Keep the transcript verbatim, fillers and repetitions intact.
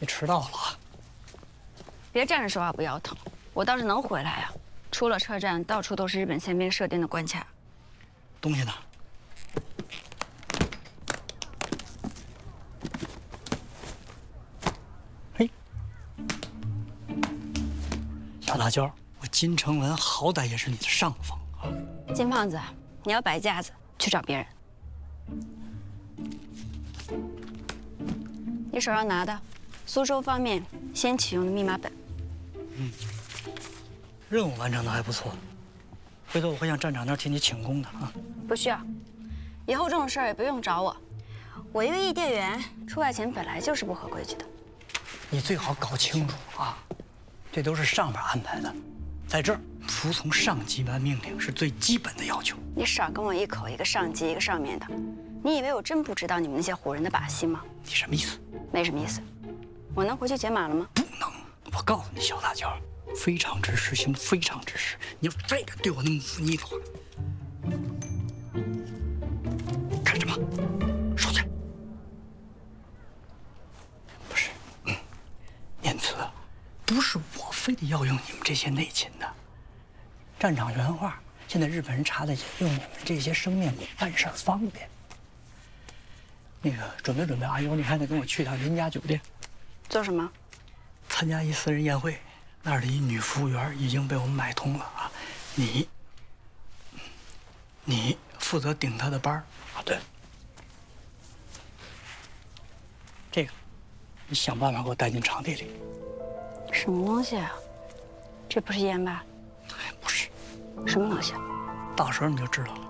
你迟到了啊！ 别站着说话不腰疼，我倒是能回来啊。出了车站，到处都是日本宪兵设定的关卡。 东西呢？嘿，小辣椒，我金城文好歹也是你的上峰啊！ 金胖子，你要摆架子去找别人。你手上拿的，苏州方面先启用的密码本。 嗯，任务完成的还不错。回头我会向站长那儿替你请功的啊。 不需要，以后这种事儿也不用找我。我一个异电员出外勤本来就是不合规矩的。 你最好搞清楚啊，这都是上边安排的，在这儿服从上级班命令是最基本的要求。 你少跟我一口一个上级一个上面的，你以为我真不知道你们那些唬人的把戏吗？ 你什么意思？没什么意思。我能回去解码了吗？ 不能。我告诉你，小辣椒，非常之时行非常之时。你要再敢对我那么忤逆的话，干什么？收起来。不是，嗯，念慈，不是我非得要用你们这些内勤的。站长原话，现在日本人查的也用你们这些生面孔办事方便。那个准备准备，阿尤，你还得跟我去趟林家酒店。 做什么？ 参加一私人宴会，那儿的一女服务员已经被我们买通了啊！你，你负责顶她的班啊？对，这个你想办法给我带进场地里。 什么东西啊？这不是烟吧？ 哎，不是。 什么东西啊？ 到时候你就知道了。